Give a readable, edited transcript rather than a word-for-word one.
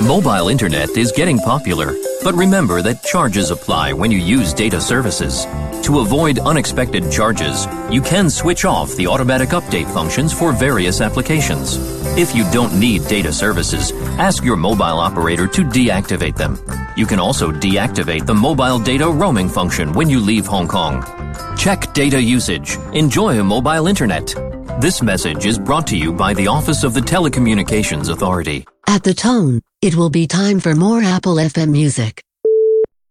Mobile internet is getting popular, but remember that charges apply when you use data services. To avoid unexpected charges, you can switch off the automatic update functions for various applications. If you don't need data services, ask your mobile operator to deactivate them. You can also deactivate the mobile data roaming function when you leave Hong Kong. Check data usage. Enjoy mobile internet. This message is brought to you by the Office of the Telecommunications Authority. At the tone, it will be time for more Apple FM music.